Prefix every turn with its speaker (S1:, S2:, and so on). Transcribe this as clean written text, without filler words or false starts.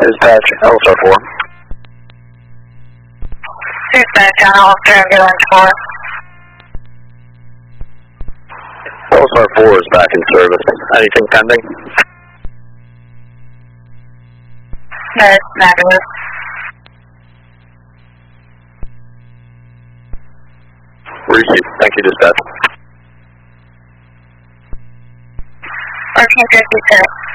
S1: Dispatch, L-Star 4.
S2: Dispatch on Ulster Ambulance 4.
S1: L-Star 4 is back in service. Anything pending?
S2: No, it's negative.
S1: Received. Thank you, dispatch.
S2: 1456.